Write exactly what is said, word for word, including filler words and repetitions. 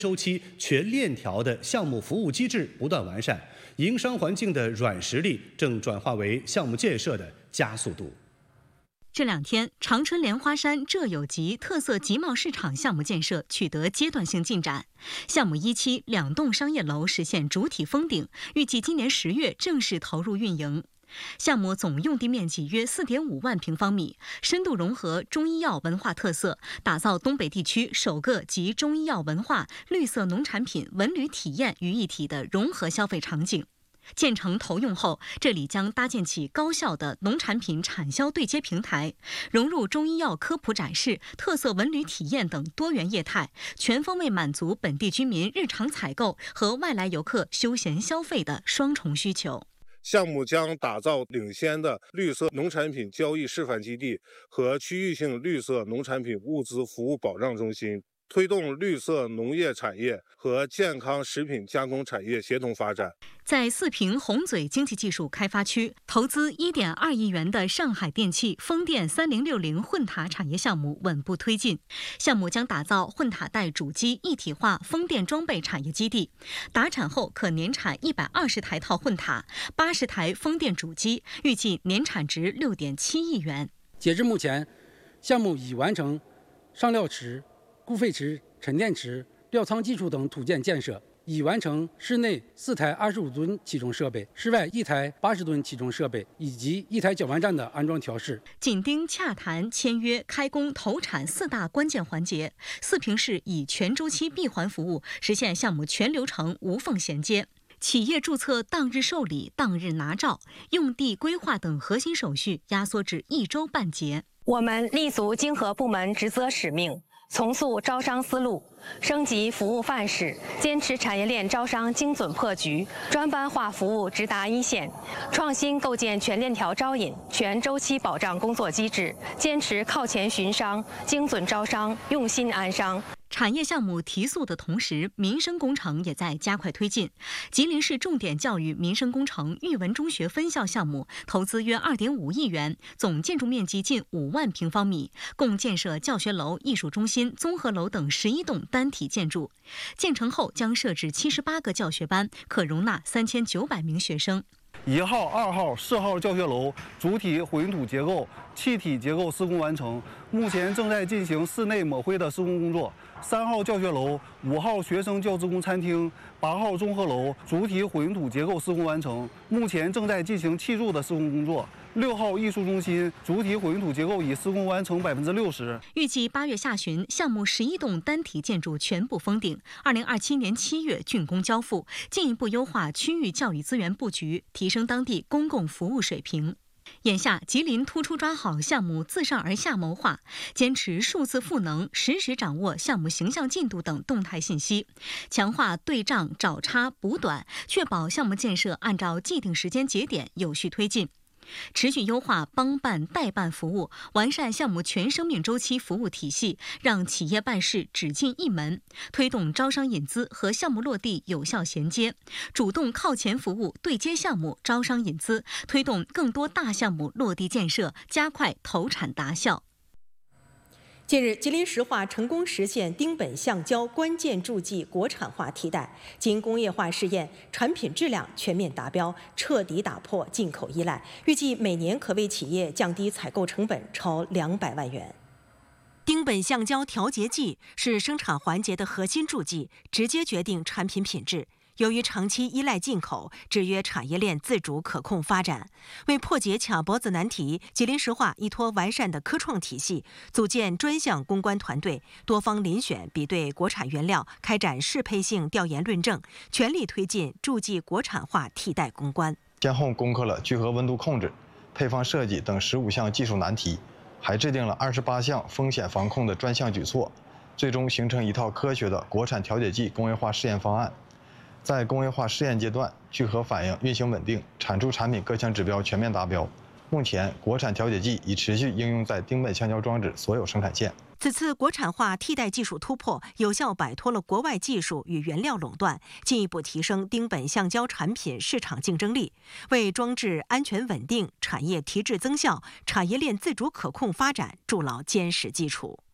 周期全链条的项目服务机制不断完善，营商环境的软实力正转化为项目建设的加速度。 这两天，长春莲花山浙有集特色集贸市场项目建设取得阶段性进展。项目一期两栋商业楼实现主体封顶，预计今年十月正式投入运营。项目总用地面积约 四点五万平方米，深度融合中医药文化特色，打造东北地区首个集中医药文化、绿色农产品、文旅体验于一体的融合消费场景。建成投用后，这里将搭建起高效的农产品产销对接平台，融入中医药科普展示、特色文旅体验等多元业态，全方位满足本地居民日常采购和外来游客休闲消费的双重需求。 项目将打造领先的绿色农产品交易示范基地和区域性绿色农产品物资服务保障中心，推动绿色农业产业和健康食品加工产业协同发展。 在四平红嘴经济技术开发区，投资 一点二亿元的上海电气风电三零六零混塔产业项目稳步推进。项目将打造混塔带主机一体化风电装备产业基地，达产后可年产一百二十台套混塔、八十台风电主机，预计年产值 六点七亿元。 截至目前，项目已完成上料池、固废池、沉淀池、料仓基础等土建建设，已完成室内四台二十五吨起重设备、室外一台八十吨起重设备以及一台搅拌站的安装调试。 紧盯洽谈、签约、开工、投产四大关键环节，四平市以全周期闭环服务实现项目全流程无缝衔接。企业注册当日受理、当日拿照，用地规划等核心手续压缩至一周半结。 我们立足经合部门职责使命，重塑招商思路，升级服务范式，坚持产业链招商精准破局，专班化服务直达一线，创新构建全链条招引、全周期保障工作机制，坚持靠前寻商、精准招商、用心安商。 产业项目提速的同时，民生工程也在加快推进。吉林市重点教育民生工程育文中学分校项目投资约 二点五亿元，总建筑面积近五万平方米，共建设教学楼、艺术中心、综合楼等十一栋单体建筑。建成后将设置七十八个教学班，可容纳三千九百名学生。 一号、二号、四号教学楼主体混凝土结构、气体结构施工完成，目前正在进行室内抹灰的施工工作。三号教学楼、五号学生教职工餐厅、八号综合楼主体混凝土结构施工完成，目前正在进行砌筑的施工工作。六号艺术中心主体混凝土结构已施工完成百分之六十。 预计八月下旬，项目十一栋单体建筑全部封顶，二零二七年七月竣工交付，进一步优化区域教育资源布局，提升当地公共服务水平。眼下，吉林突出抓好项目自上而下谋划，坚持数字赋能，实时掌握项目形象进度等动态信息，强化对账、找差、补短，确保项目建设按照既定时间节点有序推进。持续优化帮办代办服务，完善项目全生命周期服务体系，让企业办事只进一门，推动招商引资和项目落地有效衔接，主动靠前服务对接项目招商引资，推动更多大项目落地建设，加快投产达效。 近日，吉林石化成功实现丁苯橡胶关键助剂国产化替代，经工业化试验，产品质量全面达标，彻底打破进口依赖，预计每年可为企业降低采购成本超两百万元。 丁苯橡胶调节剂是生产环节的核心助剂，直接决定产品品质。由于长期依赖进口，制约产业链自主可控发展。为破解卡脖子难题，吉林石化依托完善的科创体系，组建专项攻关团队，多方遴选比对国产原料，开展适配性调研论证，全力推进助剂国产化替代攻关。 先后攻克了聚合温度控制、配方设计等十五项技术难题，还制定了二十八项风险防控的专项举措，最终形成一套科学的国产调节剂工业化试验方案。在工业化试验阶段，聚合反应运行稳定，产出产品各项指标全面达标。目前，国产调节剂已持续应用在丁苯橡胶装置所有生产线。 此次国产化替代技术突破，有效摆脱了国外技术与原料垄断，进一步提升丁苯橡胶产品市场竞争力，为装置安全稳定、产业提质增效、产业链自主可控发展筑牢坚实基础。